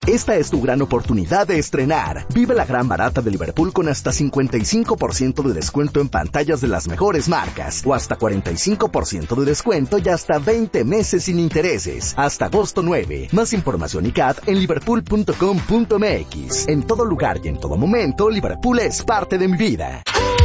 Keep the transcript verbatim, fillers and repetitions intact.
Esta es tu gran oportunidad de estrenar. Vive la gran barata de Liverpool con hasta cincuenta y cinco por ciento de descuento en pantallas de las mejores marcas o hasta cuarenta y cinco por ciento de descuento y hasta veinte meses sin intereses. Hasta agosto nueve. Más información y C A T en liverpool punto com punto m x. En todo lugar y en todo momento, Liverpool es parte de mi vida.